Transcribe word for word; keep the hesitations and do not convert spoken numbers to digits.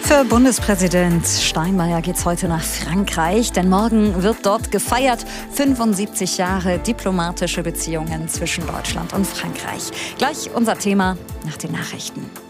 Für Bundespräsident Steinmeier geht's heute nach Frankreich, denn morgen wird dort gefeiert. fünfundsiebzig Jahre diplomatische Beziehungen zwischen Deutschland und Frankreich. Gleich unser Thema nach den Nachrichten.